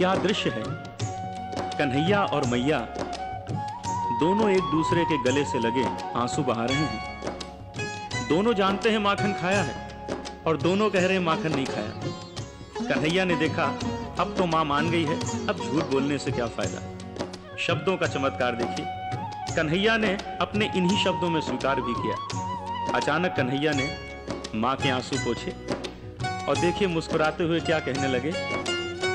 क्या दृश्य है। कन्हैया और मैया दोनों एक दूसरे के गले से लगे आंसू बहा रहे हैं। दोनों जानते हैं माखन खाया है और दोनों कह रहे हैं माखन नहीं खाया। कन्हैया ने देखा अब तो मां मान गई है, अब झूठ बोलने से क्या फायदा। शब्दों का चमत्कार देखिए। कन्हैया ने अपने इन्हीं शब्दों में स्वीकार भी किया। अचानक कन्हैया ने मां के आंसू पोंछे और देखिए मुस्कुराते हुए क्या कहने लगे।